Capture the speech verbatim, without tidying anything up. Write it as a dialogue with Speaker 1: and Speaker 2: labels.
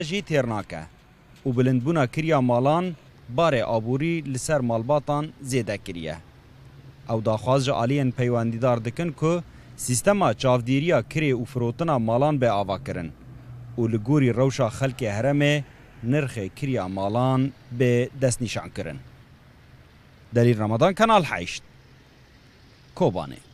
Speaker 1: جی تیرناکه و بلندبونا کریا مالان باره آبوری لسر مالباتان زیده کریه. او داخواز جا آلین پیواندیدار دکن که سیستما چاودیریا کری و فروتنا مالان به آوا کرن و لگوری روشا خلک هرمه نرخ کریا مالان به دست نشان کرن. دلیل رمضان کانال هشت کوبانه.